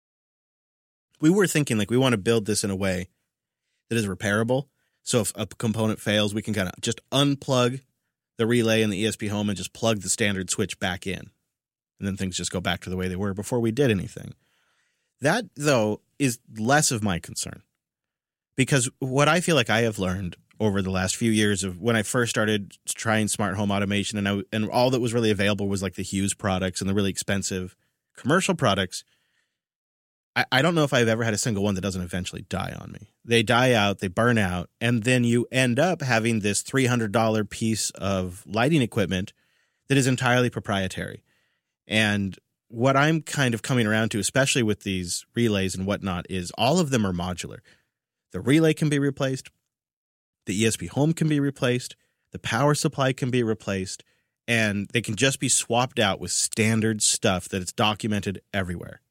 We were thinking like we want to build this in a way that is repairable. So if a component fails, we can kind of just unplug the relay in the E S P Home and just plug the standard switch back in. And then things just go back to the way they were before we did anything. That, though, is less of my concern. Because what I feel like I have learned over the last few years of when I first started trying smart home automation, and I, and all that was really available was like the Hughes products and the really expensive commercial products, I, I don't know if I've ever had a single one that doesn't eventually die on me. They die out, they burn out, and then you end up having this three hundred dollars piece of lighting equipment that is entirely proprietary. And what I'm kind of coming around to, especially with these relays and whatnot, is all of them are modular. The relay can be replaced. The E S P Home can be replaced. The power supply can be replaced. and they can just be swapped out with standard stuff that it's documented everywhere.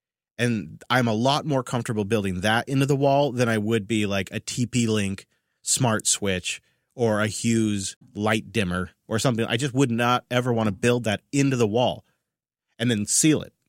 And I'm a lot more comfortable building that into the wall than I would be like a T P-Link smart switch or a Hughes light dimmer or something. I just would not ever want to build that into the wall and then seal it.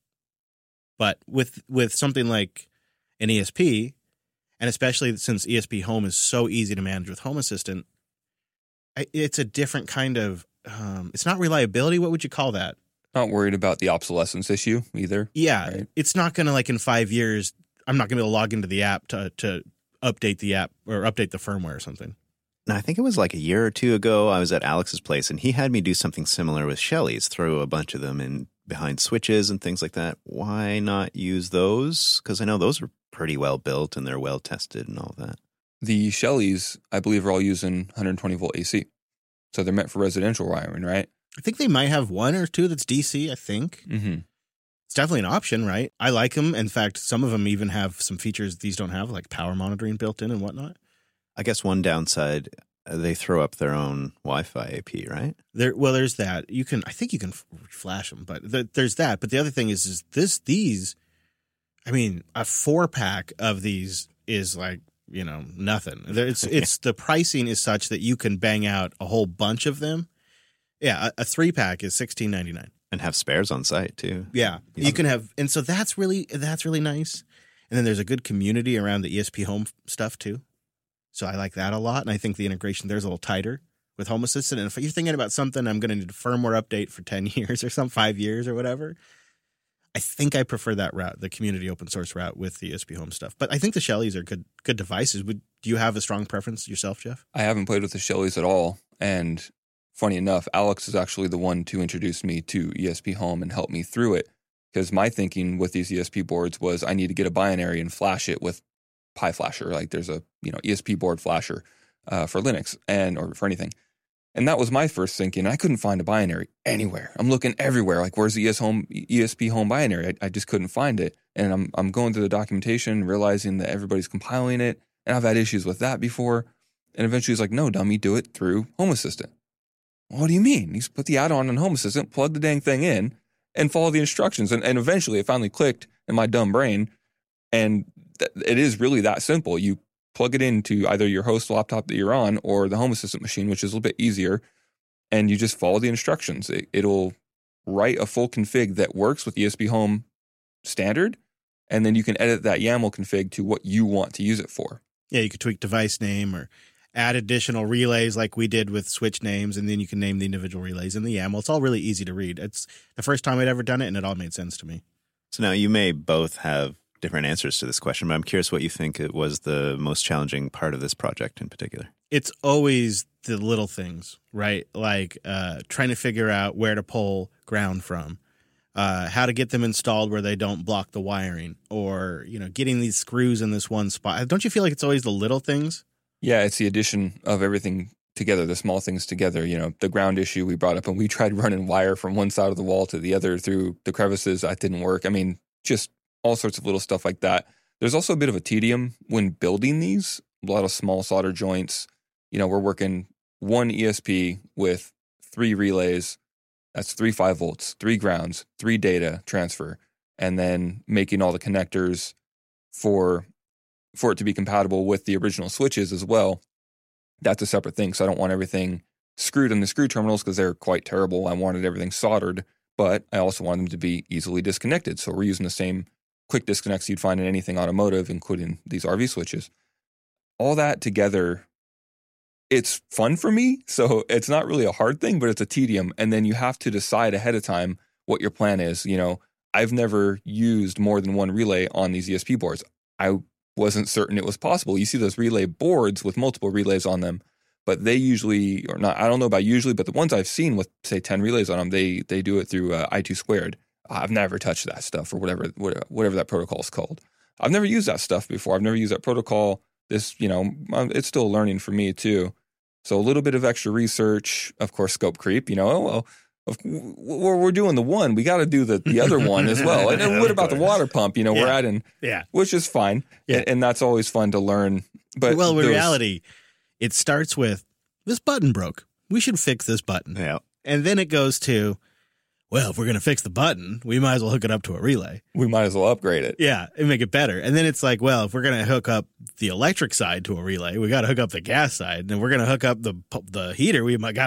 But with with something like an E S P, and especially since E S P Home is so easy to manage with Home Assistant, it's a different kind of, um, it's not reliability. What would you call that? Not worried about the obsolescence issue either. Yeah. Right? It's not going to, like in five years, I'm not going to be able to log into the app to, to update the app or update the firmware or something. Now, I think it was like a year or two ago, I was at Alex's place, and he had me do something similar with Shelly's, throw a bunch of them in behind switches and things like that. Why not use those? Because I know those are pretty well built and they're well tested and all that. The Shellys, I believe, are all using one hundred twenty volt A C. So they're meant for residential wiring, right? I think they might have one or two that's D C, I think. Mm-hmm. It's definitely an option, right? I like them. In fact, some of them even have some features these don't have, like power monitoring built in and whatnot. I guess one downside, they throw up their own Wi-Fi A P, right? There, well, there's that. You can, I think you can flash them, but the, there's that. But the other thing is, is this, these, I mean, a four pack of these is like, you know, nothing. It's, it's the pricing is such that you can bang out a whole bunch of them. Yeah, a, a three pack is sixteen ninety-nine, and have spares on site too. Yeah, you can have, and so that's really that's really nice. And then there's a good community around the E S P Home stuff too. So I like that a lot, and I think the integration there's a little tighter with Home Assistant. And if you're thinking about something, I'm going to need a firmware update for ten years or some five years or whatever. I think I prefer that route, the community open source route with the E S P Home stuff. But I think the Shellys are good good devices. Would do you have a strong preference yourself, Jeff? I haven't played with the Shellys at all, and funny enough, Alex is actually the one to introduce me to E S P Home and help me through it, because my thinking with these E S P boards was I need to get a binary and flash it with Pi Flasher. Like there's a you know E S P board flasher uh, for Linux and or for anything. And that was my first thinking. I couldn't find a binary anywhere. I'm looking everywhere. Like, where's the E S Home, E S P Home binary? I, I just couldn't find it. And I'm I'm going through the documentation, realizing that everybody's compiling it. And I've had issues with that before. And eventually he's like, no, dummy, do it through Home Assistant. What do you mean? He's put the add-on on Home Assistant, plug the dang thing in, and follow the instructions. And, and eventually it finally clicked in my dumb brain. And th- it is really that simple. You plug it into either your host laptop that you're on or the Home Assistant machine, which is a little bit easier, and you just follow the instructions. It, it'll write a full config that works with E S P Home standard, and then you can edit that YAML config to what you want to use it for. Yeah, you could tweak device name or add additional relays like we did with switch names, and then you can name the individual relays in the YAML. It's all really easy to read. It's the first time I'd ever done it, and it all made sense to me. So now you may both have different answers to this question, but I'm curious what you think it was the most challenging part of this project in particular. It's always the little things, right? Like uh, trying to figure out where to pull ground from, uh, how to get them installed where they don't block the wiring, or, you know, getting these screws in this one spot. Don't you feel like it's always the little things? Yeah, it's the addition of everything together, the small things together. You know, the ground issue we brought up, and we tried running wire from one side of the wall to the other through the crevices. That didn't work. I mean, just all sorts of little stuff like that. There's also a bit of a tedium when building these, a lot of small solder joints. You know, we're working one E S P with three relays. That's three five volts, three grounds, three data transfer, and then making all the connectors for for it to be compatible with the original switches as well. That's a separate thing. So I don't want everything screwed in the screw terminals because they're quite terrible. I wanted everything soldered, but I also want them to be easily disconnected. So we're using the same quick disconnects you'd find in anything automotive, including these R V switches. All that together, it's fun for me. So it's not really a hard thing, but it's a tedium. And then you have to decide ahead of time what your plan is. You know, I've never used more than one relay on these E S P boards. I wasn't certain it was possible. You see those relay boards with multiple relays on them, but they usually, or not, I don't know about usually, but the ones I've seen with, say, ten relays on them, they they do it through uh, I two squared. I've never touched that stuff, or whatever, whatever that protocol is called. I've never used that stuff before. I've never used that protocol. This, you know, it's still learning for me too. So a little bit of extra research, of course, scope creep, you know, oh, well, we're doing the one, we got to do the, the other one as well. And then what about the water pump? You know, yeah. we're adding, yeah, which is fine. Yeah. And, and that's always fun to learn. But well, in those, reality, it starts with this button broke. We should fix this button. Yeah. And then it goes to, well, if we're going to fix the button, we might as well hook it up to a relay. We might as well upgrade it. Yeah, and make it better. And then it's like, well, if we're going to hook up the electric side to a relay, we got to hook up the gas side. And if we're going to hook up the the heater, we might got